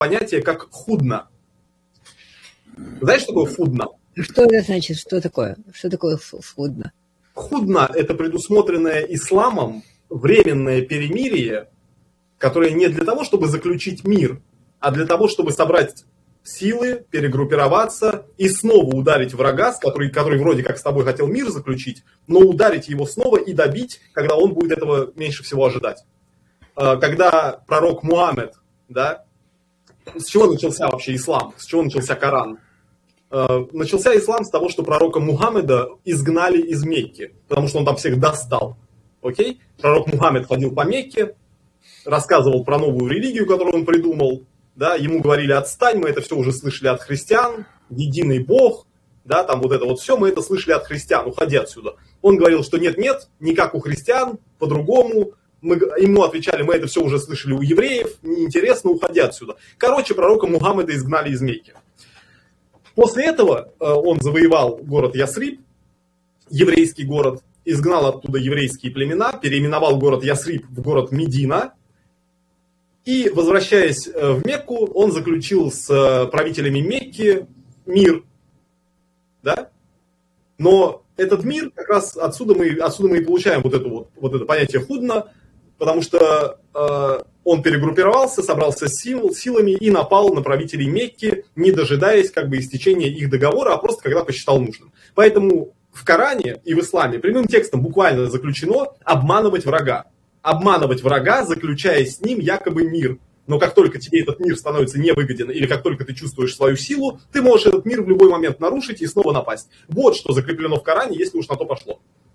понятие как худна. Знаешь, что такое худна? Что это значит? Что такое? Что такое худна? Худна – это предусмотренное исламом временное перемирие, которое не для того, чтобы заключить мир, а для того, чтобы собрать силы, перегруппироваться и снова ударить врага, который вроде как с тобой хотел мир заключить, но ударить его снова и добить, когда он будет этого меньше всего ожидать. Когда пророк Мухаммед, да, с чего начался вообще ислам, с чего начался Коран? Начался ислам с того, что пророка Мухаммеда изгнали из Мекки, потому что он там всех достал. Окей? Пророк Мухаммед ходил по Мекке, рассказывал про новую религию, которую он придумал. Да, ему говорили: отстань, мы это все уже слышали от христиан, единый Бог, да, там вот это вот все, мы это слышали от христиан, уходи отсюда. Он говорил, что нет, не как у христиан, по-другому. Ему отвечали: мы это все уже слышали у евреев, неинтересно, уходи отсюда. Короче, пророка Мухаммеда изгнали из Мекки. После этого он завоевал город Ясриб, еврейский город, изгнал оттуда еврейские племена, переименовал город Ясриб в город Медина. И, возвращаясь в Мекку, он заключил с правителями Мекки мир. Да? Но этот мир, как раз отсюда мы и получаем вот это понятие худна, потому что он перегруппировался, собрался силами и напал на правителей Мекки, не дожидаясь истечения их договора, а просто когда посчитал нужным. Поэтому в Коране и в исламе прямым текстом буквально заключено обманывать врага. Обманывать врага, заключая с ним якобы мир. Но как только тебе этот мир становится невыгоден, или как только ты чувствуешь свою силу, ты можешь этот мир в любой момент нарушить и снова напасть. Вот что закреплено в Коране, если уж на то пошло.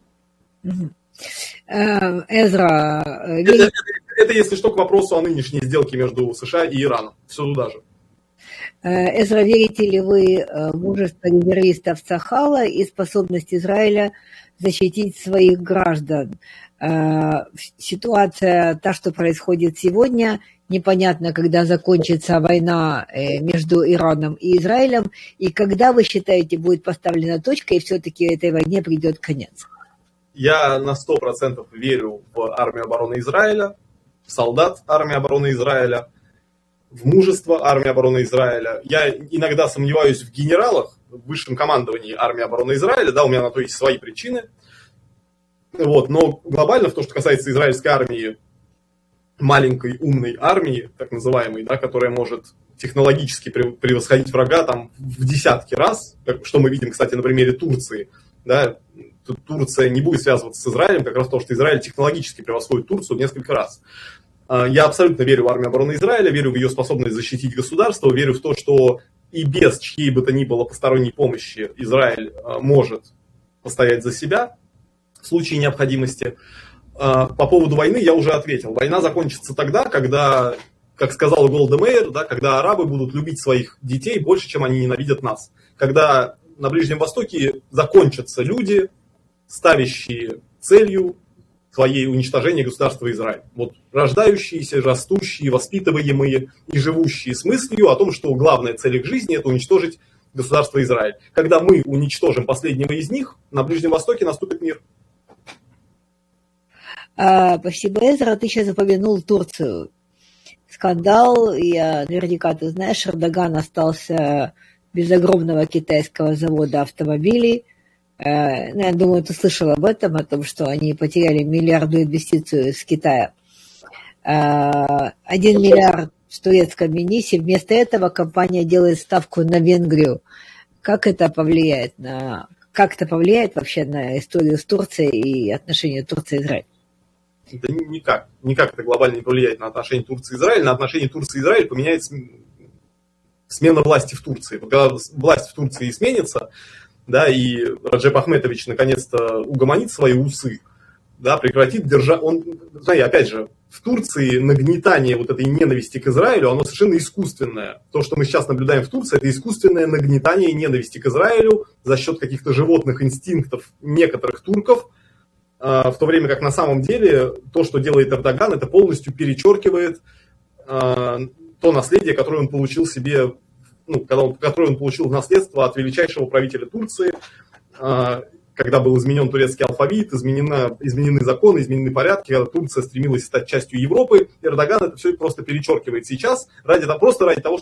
Эзра... Это, если что, к вопросу о нынешней сделке между США и Ираном. Все туда же. Эзра, верите ли вы в мужество террористов Цахала и способность Израиля защитить своих граждан? Ситуация, та, что происходит сегодня, непонятно, когда закончится война между Ираном и Израилем, и когда, вы считаете, будет поставлена точка, и все-таки этой войне придет конец? Я на 100% верю в армию обороны Израиля, в солдат армии обороны Израиля, в мужество армии обороны Израиля. Я иногда сомневаюсь в генералах, в высшем командовании армии обороны Израиля, да, у меня на то есть свои причины. Вот, но глобально в то, что касается израильской армии, маленькой умной армии, так называемой, да, которая может технологически превосходить врага там в десятки раз, что мы видим, кстати, на примере Турции, да, Турция не будет связываться с Израилем, как раз потому, что Израиль технологически превосходит Турцию в несколько раз. Я абсолютно верю в армию обороны Израиля, верю в ее способность защитить государство, верю в то, что и без чьей бы то ни было посторонней помощи Израиль может постоять за себя в случае необходимости. По поводу войны я уже ответил. Война закончится тогда, когда, как сказала Голда Меир, да, когда арабы будут любить своих детей больше, чем они ненавидят нас. Когда на Ближнем Востоке закончатся люди, ставящие целью своей уничтожения государства Израиль. Вот рождающиеся, растущие, воспитываемые и живущие с мыслью о том, что главная цель их жизни – это уничтожить государство Израиль. Когда мы уничтожим последнего из них, на Ближнем Востоке наступит мир. Спасибо, Эзра. Ты сейчас упомянул Турцию. Скандал, наверняка ты знаешь, Эрдоган остался без огромного китайского завода автомобилей. Я думаю, ты слышал об этом, о том, что они потеряли миллиардную инвестицию с Китая. 1 миллиард в турецком Минисе. Вместо этого компания делает ставку на Венгрию. Как это повлияет вообще на историю с Турцией и отношения Турции и Израиля? Да никак. Никак это глобально не повлияет на отношения Турции и Израиля. На отношения Турции и Израиля поменяется смена власти в Турции. Когда власть в Турции сменится, да, и Раджеп Ахметович наконец-то угомонит свои усы, да, прекратит держать... Опять же, в Турции нагнетание вот этой ненависти к Израилю, оно совершенно искусственное. То, что мы сейчас наблюдаем в Турции, это искусственное нагнетание ненависти к Израилю за счет каких-то животных инстинктов некоторых турков, в то время как на самом деле то, что делает Эрдоган, это полностью перечеркивает то наследие, которое он получил себе, которое он получил в наследство от величайшего правителя Турции, когда был изменен турецкий алфавит, изменены законы, изменены порядки, когда Турция стремилась стать частью Европы. Эрдоган это все просто перечеркивает сейчас, просто ради того,